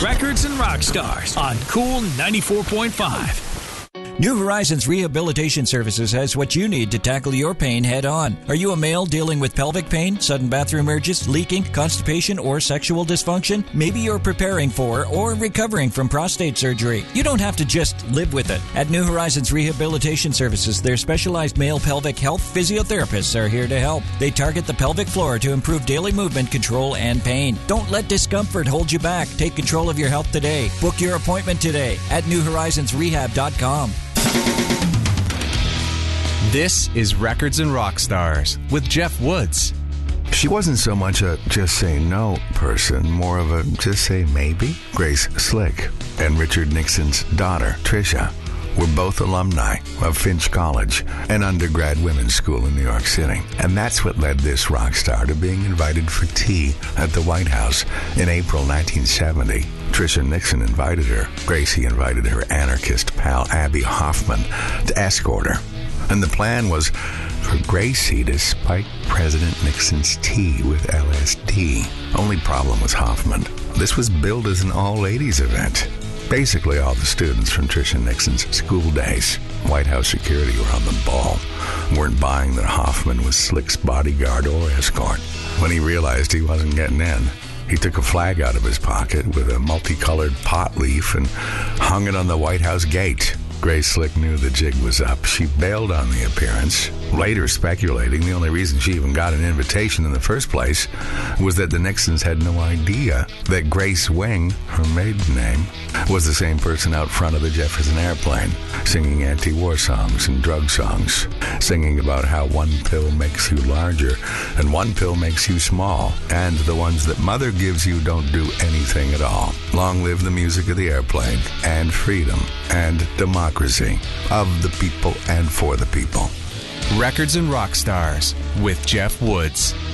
Records and Rock Stars on Cool 94.5. New Horizons Rehabilitation Services has what you need to tackle your pain head on. Are you a male dealing with pelvic pain, sudden bathroom urges, leaking, constipation, or sexual dysfunction? Maybe you're preparing for or recovering from prostate surgery. You don't have to just live with it. At New Horizons Rehabilitation Services, their specialized male pelvic health physiotherapists are here to help. They target the pelvic floor to improve daily movement control and pain. Don't let discomfort hold you back. Take control of your health today. Book your appointment today at newhorizonsrehab.com. This is Records and Rock Stars with Jeff Woods. She wasn't so much a just say no person, more of a just say maybe. Grace Slick and Richard Nixon's daughter, Tricia, were both alumni of Finch College, an undergrad women's school in New York City. And that's what led this rock star to being invited for tea at the White House in April 1970. Tricia Nixon invited her. Gracie invited her anarchist pal Abby Hoffman to escort her. And the plan was for Gracie to spike President Nixon's tea with LSD. Only problem was Hoffman. This was billed as an all-ladies event. Basically, all the students from Tricia Nixon's school days, White House security were on the ball, weren't buying that Hoffman was Slick's bodyguard or escort. When he realized he wasn't getting in, he took a flag out of his pocket with a multicolored pot leaf and hung it on the White House gate. Grace Slick knew the jig was up. She bailed on the appearance, later speculating the only reason she even got an invitation in the first place was that the Nixons had no idea that Grace Wing, her maiden name, was the same person out front of the Jefferson airplane, singing anti-war songs and drug songs, singing about how one pill makes you larger and one pill makes you small, and the ones that mother gives you don't do anything at all. Long live the music of the airplane, and freedom, and democracy, of the people and for the people. Records and Rock Stars with Jeff Woods.